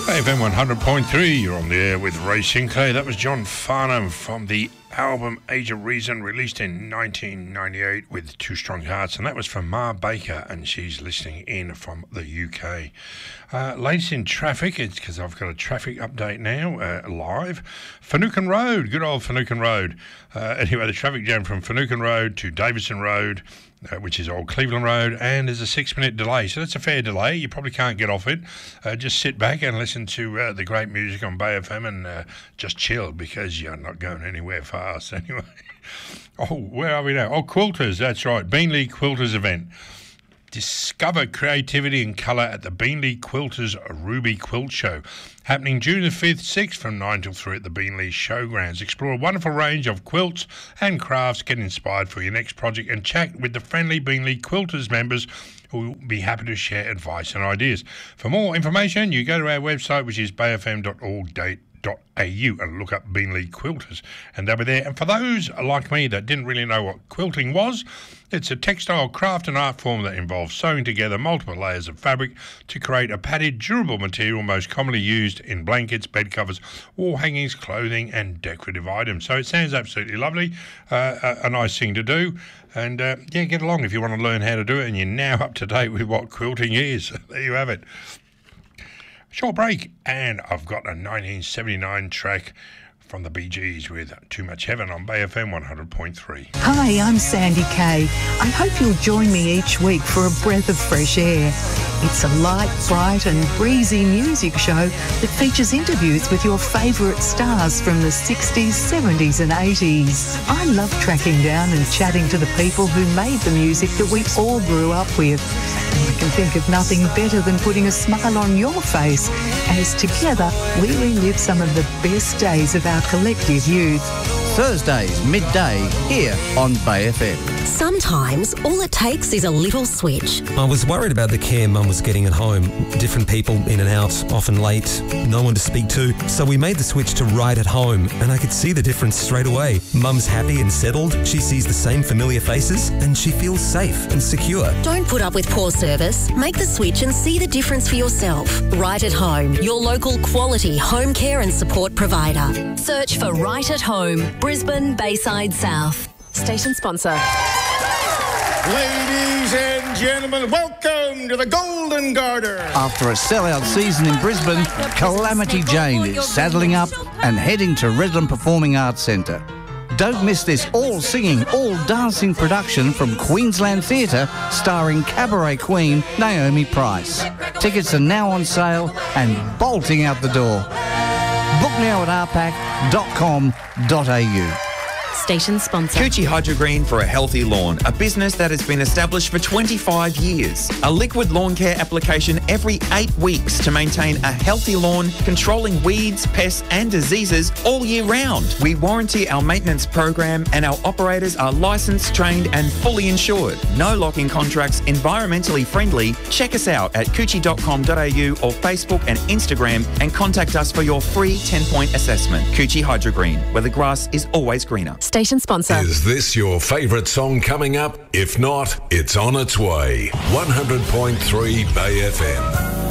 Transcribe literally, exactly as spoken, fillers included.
F M one hundred point three, you're on the air with Ray Sinclair. That was John Farnham from the album Age of Reason, released in nineteen ninety-eight with Two Strong Hearts, and that was from Ma Baker, and she's listening in from the U K. Uh, latest in traffic, it's because I've got a traffic update now, uh, live. Finucane Road, good old Finucane Road. Uh, anyway, the traffic jam from Finucane Road to Davidson Road, Uh, which is Old Cleveland Road, and there's a six-minute delay. So that's a fair delay. You probably can't get off it. Uh, just sit back and listen to uh, the great music on Bay F M and uh, just chill, because you're not going anywhere fast anyway. Oh, where are we now? Oh, Quilters, that's right. Beanley Quilters event. Discover creativity and colour at the Beanley Quilters Ruby Quilt Show, happening June the fifth, sixth from nine till three at the Beanley Showgrounds. Explore a wonderful range of quilts and crafts, get inspired for your next project, and chat with the friendly Beanley Quilters members who will be happy to share advice and ideas. For more information, you go to our website, which is bay f m dot org dot a u, and look up Beanley Quilters, and they'll be there. And for those like me that didn't really know what quilting was, it's a textile craft and art form that involves sewing together multiple layers of fabric to create a padded, durable material most commonly used in blankets, bed covers, wall hangings, clothing and decorative items. So it sounds absolutely lovely, uh, a, a nice thing to do. And uh, yeah, get along if you want to learn how to do it and you're now up to date with what quilting is. There you have it. Short break, and I've got a nineteen seventy-nine track from the Bee Gees with Too Much Heaven on Bay F M one hundred point three. Hi, I'm Sandy Kay. I hope you'll join me each week for a breath of fresh air. It's a light, bright and breezy music show that features interviews with your favourite stars from the sixties, seventies and eighties. I love tracking down and chatting to the people who made the music that we all grew up with. And I can think of nothing better than putting a smile on your face as together we relive some of the best days of our collective youth. Thursdays, midday, here on Bay F M. Sometimes all it takes is a little switch. I was worried about the care Mum was getting at home. Different people in and out, often late, no one to speak to. So we made the switch to Right at Home, and I could see the difference straight away. Mum's happy and settled, she sees the same familiar faces, and she feels safe and secure. Don't put up with poor service. Make the switch and see the difference for yourself. Right at Home, your local quality home care and support provider. Search for Right at Home, Brisbane, Bayside South. Station sponsor. Ladies and gentlemen, welcome to the Golden Garter. After a sellout season in Brisbane, Calamity Jane is saddling up and heading to Redland Performing Arts Centre. Don't miss this all-singing, all-dancing production from Queensland Theatre starring cabaret queen Naomi Price. Tickets are now on sale and bolting out the door. Book now at r pac dot com dot a u. Station sponsor. Coochie Hydrogreen for a healthy lawn, a business that has been established for twenty-five years. A liquid lawn care application every eight weeks to maintain a healthy lawn, controlling weeds, pests and diseases all year round. We warranty our maintenance program and our operators are licensed, trained and fully insured. No locking contracts, environmentally friendly. Check us out at coochie dot com dot a u or Facebook and Instagram and contact us for your free ten-point assessment. Coochie Hydrogreen, where the grass is always greener. Station sponsor. Is this your favourite song coming up? If not, it's on its way. one hundred point three Bay F M.